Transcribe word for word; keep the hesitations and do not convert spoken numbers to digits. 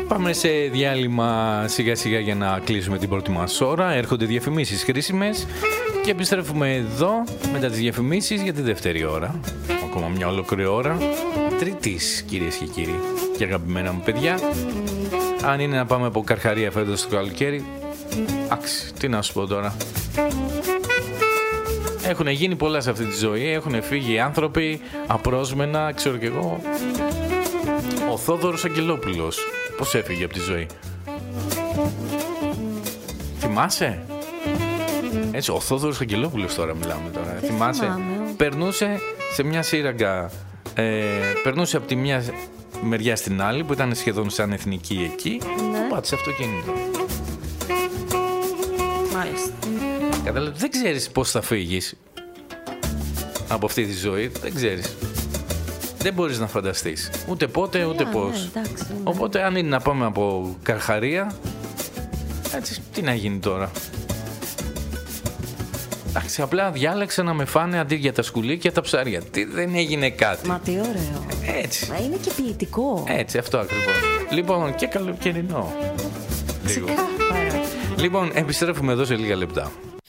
Πάμε σε διάλειμμα σιγά σιγά για να κλείσουμε την πρώτη μας ώρα. Έρχονται διαφημίσεις χρήσιμες και επιστρέφουμε εδώ μετά τις διαφημίσεις για τη δεύτερη ώρα. Ακόμα μια ολόκληρη ώρα. Τρίτης, κυρίες και κύριοι και αγαπημένα μου παιδιά. Αν είναι να πάμε από Καρχαρία φέτος το καλοκαίρι, άξι, τι να σου πω τώρα. Έχουν γίνει πολλά σε αυτή τη ζωή, έχουν φύγει άνθρωποι απρόσμενα, ξέρω κι εγώ. Ο Θόδωρος Αγγελόπουλος, πώς έφυγε από τη ζωή. Θυμάσαι? Έτσι, ο Θόδωρος Αγγελόπουλος τώρα μιλάμε τώρα. Δεν Θυμάσαι? θυμάμαι. Περνούσε σε μια σύραγγα, ε, περνούσε από τη μια μεριά στην άλλη που ήταν σχεδόν σαν εθνική εκεί. Ναι. Πάτησε αυτοκίνητο. Μάλιστα. Κατάλαβε, δεν ξέρεις πώς θα φύγεις από αυτή τη ζωή, δεν ξέρεις. Δεν μπορείς να φανταστείς ούτε πότε ούτε Yeah, πώς. ναι, εντάξει, ναι. Οπότε αν είναι να πάμε από Καρχαρία, έτσι, τι να γίνει τώρα. Εντάξει, απλά διάλεξα να με φάνε αντί για τα σκουλίκια τα ψάρια. Τι, δεν έγινε κάτι. Μα τι ωραίο. Έτσι. Μα είναι και ποιητικό. Έτσι, αυτό ακριβώς. Λοιπόν, και καλοκαιρινό. Λίγο. Ξεκάθαρα. Λοιπόν, επιστρέφουμε εδώ σε λίγα λεπτά.